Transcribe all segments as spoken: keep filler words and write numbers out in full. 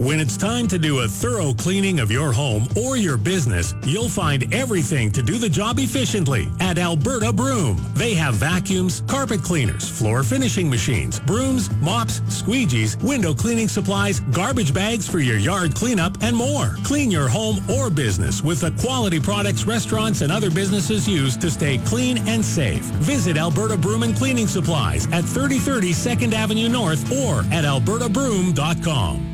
When it's time to do a thorough cleaning of your home or your business, you'll find everything to do the job efficiently at Alberta Broom. They have vacuums, carpet cleaners, floor finishing machines, brooms, mops, squeegees, window cleaning supplies, garbage bags for your yard cleanup, and more. Clean your home or business with the quality products restaurants and other businesses use to stay clean and safe. Visit Alberta Broom and Cleaning Supplies at thirty thirty second Avenue North or at alberta broom dot com.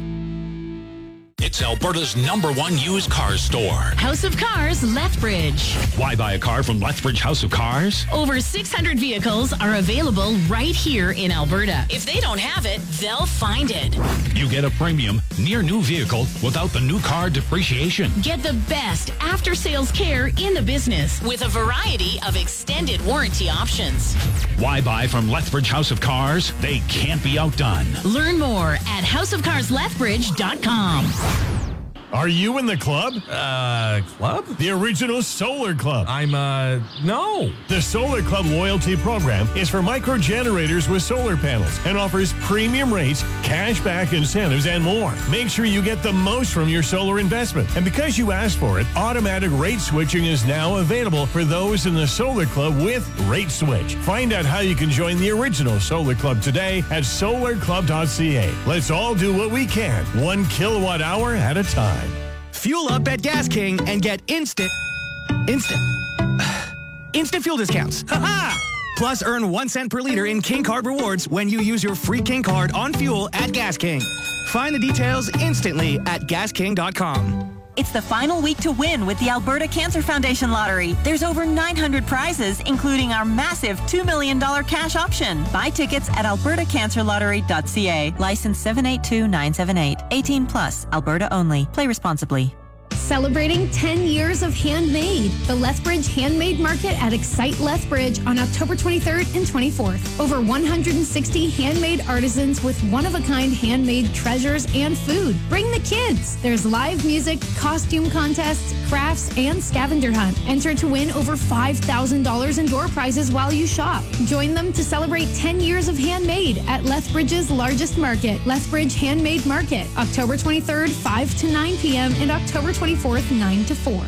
It's Alberta's number one used car store. House of Cars, Lethbridge. Why buy a car from Lethbridge House of Cars? Over six hundred vehicles are available right here in Alberta. If they don't have it, they'll find it. You get a premium, near-new vehicle without the new car depreciation. Get the best after-sales care in the business with a variety of extended warranty options. Why buy from Lethbridge House of Cars? They can't be outdone. Learn more at house of cars lethbridge dot com. Are you in the club? Uh, club? The original Solar Club. I'm, uh, no. The Solar Club loyalty program is for micro generators with solar panels and offers premium rates, cashback incentives, and more. Make sure you get the most from your solar investment. And because you asked for it, automatic rate switching is now available for those in the Solar Club with Rate Switch. Find out how you can join the original Solar Club today at solar club dot c a. Let's all do what we can, one kilowatt hour at a time. Fuel up at Gas King and get instant, instant, instant fuel discounts. Ha-ha! Plus, earn one cent per liter in King Card rewards when you use your free King Card on fuel at Gas King. Find the details instantly at gas king dot com. It's the final week to win with the Alberta Cancer Foundation Lottery. There's over nine hundred prizes, including our massive two million dollars cash option. Buy tickets at alberta cancer lottery dot c a. License seven eight two nine seven eight. eighteen plus. Alberta only. Play responsibly. Celebrating ten years of handmade. The Lethbridge Handmade Market at Excite Lethbridge on October twenty-third and twenty-fourth. Over one hundred sixty handmade artisans with one-of-a-kind handmade treasures and food. Bring the kids. There's live music, costume contests, crafts, and scavenger hunt. Enter to win over five thousand dollars in door prizes while you shop. Join them to celebrate ten years of handmade at Lethbridge's largest market, Lethbridge Handmade Market, October twenty-third, five to nine p m and October twenty-fourth, nine to four.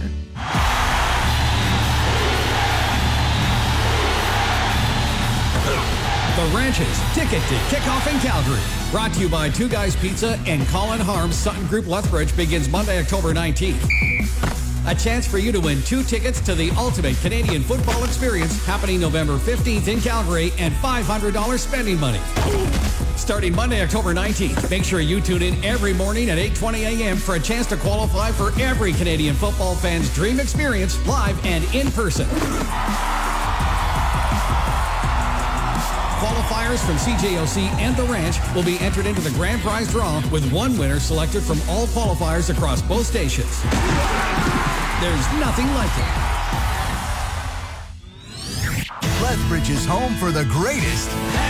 The Ranch's Ticket to Kickoff in Calgary. Brought to you by Two Guys Pizza and Colin Harms Sutton Group Lethbridge begins Monday, October nineteenth. A chance for you to win two tickets to the ultimate Canadian football experience happening November fifteenth in Calgary and five hundred dollars spending money. Starting Monday, October nineteenth, make sure you tune in every morning at eight twenty a m for a chance to qualify for every Canadian football fan's dream experience, live and in person. Qualifiers from C J O C and The Ranch will be entered into the grand prize draw with one winner selected from all qualifiers across both stations. There's nothing like it. Lethbridge is home for the greatest